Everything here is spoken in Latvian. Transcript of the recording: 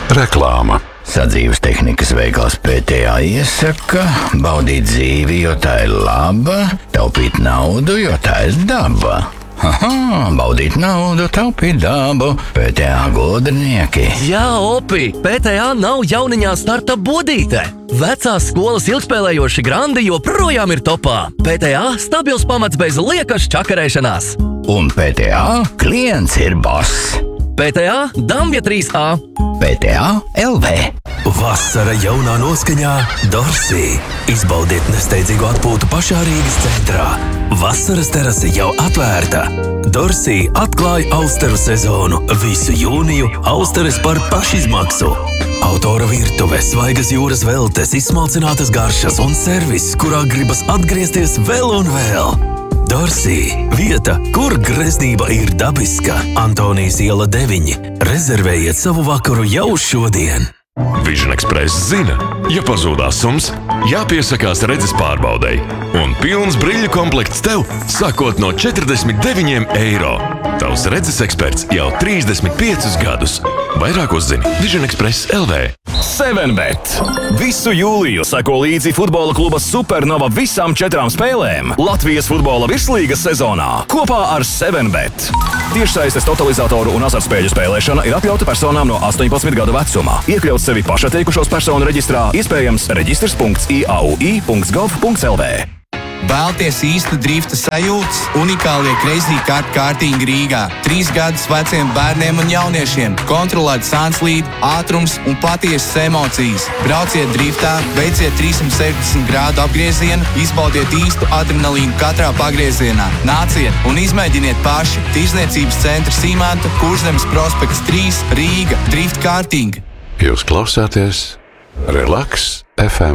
Reklāma. Sadzīves tehnikas veikals PTA iesaka baudīt dzīvi, jo tā ir laba, taupīt naudu, jo tā ir daba. Baudīt naudu, taupīt dabu, PTA gudrinieki. Jā, Opi, PTA nav jauniņā starta bodīte. Vecās skolas ilgspēlējoši grandi joprojām ir topā. PTA stabils pamats bez liekas čakarēšanās. Un PTA klients ir boss. PTA Dambja 3A. PTA LV. Vasara jaunā noskaņā Dorsey. Izbaudiet nesteidzīgu atpūtu pašā Rīgas centrā. Vasaras terase jau atvērta. Dorsey atklāja austeru sezonu. Visu jūniju austeres par pašizmaksu. Autora virtuve, svaigas jūras veltes, izsmalcinātas garšas un servis, kurā gribas atgriezties vēl un vēl. Dorsey – vieta, kur greznība ir dabiska. Antonijas iela 9. Rezervējiet savu vakaru jau šodien. Vision Express zina, ja pazūdās sums, jāpiesakās redzes pārbaudei. Un pilns brīļu komplekts tev, sākot no 49 eiro. Tavs redzes eksperts jau 35 gadus. Vairāk uzzini Vision Express LV. 7bet. Visu jūliju seko līdzi futbola kluba Supernova visām 4 spēlēm Latvijas futbola virslīgas sezonā kopā ar 7bet. Tiešsaistes totalizatoru un azartspēļu spēlēšana ir atļauta personām no 18 gadu vecumā. Iekļaut sevi pašatteikušos personu reģistrā, iespējams reģistrs.iaui.gov.lv. Vēlties īstu drifta sajūtas? Unikālie Crazy Kart kārtīgi Rīgā. 3 gadus veciem bērniem un jauniešiem. Kontrolēta sanslīde, ātrums un patiesas emocijas. Brauciet driftā, veiciet 360 grādu apgriezienu, izbaudiet īstu adrenalīnu katrā pagriezienā. Nāciet un izmēģiniet paši. Tirdzniecības centra Simanta, Kurzemes prospekts 3, Rīga. Drift kārtīgi. Jūs klausāties Relax FM.